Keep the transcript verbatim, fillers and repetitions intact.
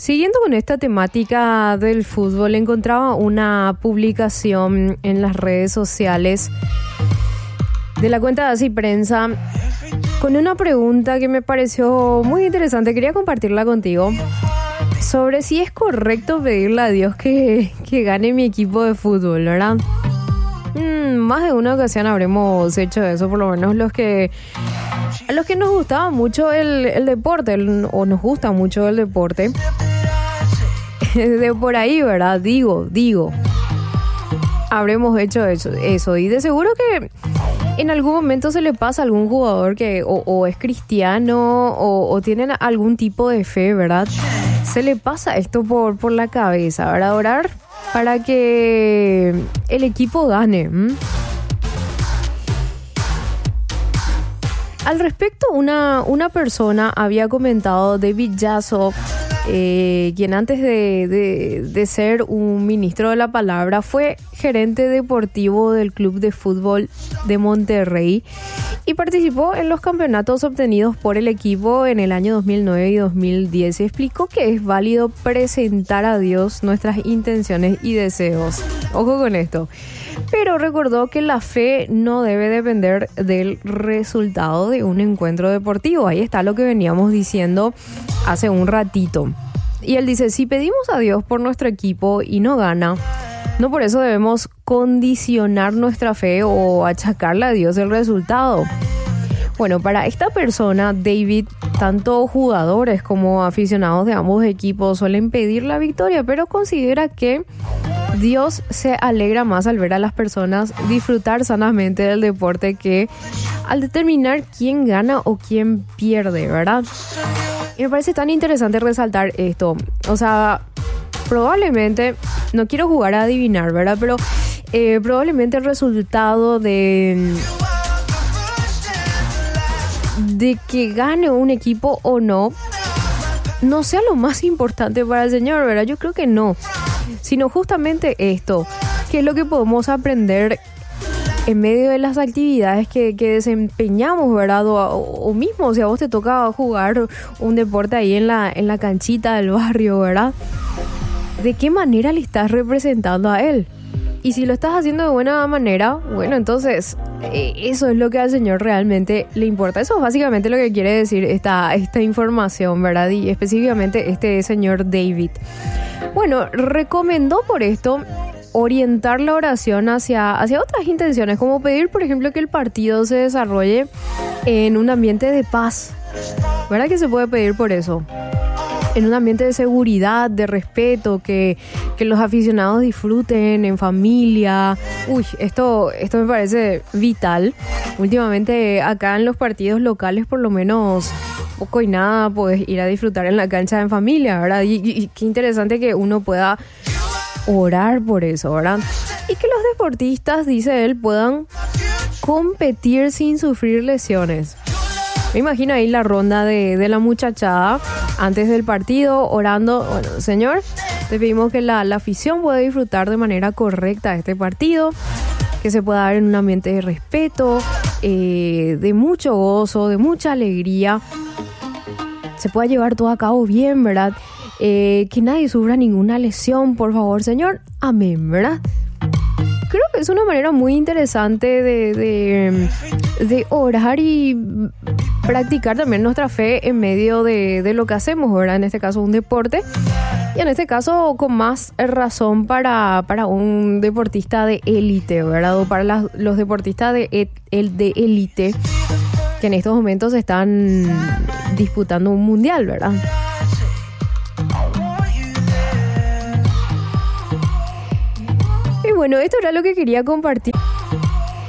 Siguiendo con esta temática del fútbol, encontraba una publicación en las redes sociales de la cuenta de Así Prensa con una pregunta que me pareció muy interesante. Quería compartirla contigo sobre si es correcto pedirle a Dios que, que gane mi equipo de fútbol, ¿verdad? Mm, más de una ocasión habremos hecho eso, por lo menos los que a los que nos gustaba mucho el, el deporte, el, o nos gusta mucho el deporte. De por ahí, ¿verdad? Digo, digo. Habremos hecho eso, eso. Y de seguro que en algún momento se le pasa a algún jugador que o, o es cristiano o, o tienen algún tipo de fe, ¿verdad? Se le pasa esto por, por la cabeza, ¿verdad? Orar para que el equipo gane. ¿Mm? Al respecto, una, una persona había comentado, David Jasso, eh, quien antes de, de, de ser un ministro de la palabra fue gerente deportivo del Club de Fútbol de Monterrey y participó en los campeonatos obtenidos por el equipo en el año dos mil nueve y dos mil diez. Y explicó que es válido presentar a Dios nuestras intenciones y deseos. Ojo con esto. Pero recordó que la fe no debe depender del resultado de un encuentro deportivo. Ahí está lo que veníamos diciendo hace un ratito. Y él dice, si pedimos a Dios por nuestro equipo y no gana, no por eso debemos condicionar nuestra fe o achacarle a Dios el resultado. Bueno, para esta persona, David, tanto jugadores como aficionados de ambos equipos suelen pedir la victoria, pero considera que Dios se alegra más al ver a las personas disfrutar sanamente del deporte que al determinar quién gana o quién pierde, ¿verdad? Y me parece tan interesante resaltar esto. O sea, probablemente, no quiero jugar a adivinar, ¿verdad? Pero eh, probablemente el resultado de... de que gane un equipo o no, no sea lo más importante para el Señor, ¿verdad? Yo creo que no. Sino justamente esto, que es lo que podemos aprender en medio de las actividades que, que desempeñamos, ¿verdad? O, o mismo, si a vos te toca jugar un deporte ahí en la, en la canchita del barrio, ¿verdad? ¿De qué manera le estás representando a Él? Y si lo estás haciendo de buena manera, bueno, entonces eh, eso es lo que al Señor realmente le importa. Eso es básicamente lo que quiere decir esta, esta información, ¿verdad? Y específicamente este señor David. Bueno, recomendó por esto orientar la oración hacia, hacia otras intenciones, como pedir, por ejemplo, que el partido se desarrolle en un ambiente de paz. ¿Verdad que se puede pedir por eso? En un ambiente de seguridad, de respeto, que, que los aficionados disfruten en familia. Uy, esto, esto me parece vital. Últimamente acá en los partidos locales por lo menos poco y nada puedes ir a disfrutar en la cancha en familia, ¿verdad? Y, y, y qué interesante que uno pueda orar por eso, ¿verdad? Y que los deportistas, dice él, puedan competir sin sufrir lesiones. Me imagino ahí la ronda de, de la muchachada antes del partido, orando. Bueno, Señor, te pedimos que la, la afición pueda disfrutar de manera correcta este partido, que se pueda dar en un ambiente de respeto, eh, de mucho gozo, de mucha alegría. Se pueda llevar todo a cabo bien, ¿verdad? Eh, que nadie sufra ninguna lesión, por favor, Señor. Amén, ¿verdad? Creo que es una manera muy interesante de, de, de orar y practicar también nuestra fe en medio de, de lo que hacemos, ¿verdad? En este caso, un deporte. Y en este caso, con más razón para, para un deportista de élite, ¿verdad? O para las, los deportistas de, el, de élite que en estos momentos están disputando un mundial, ¿verdad? Y bueno, esto era lo que quería compartir.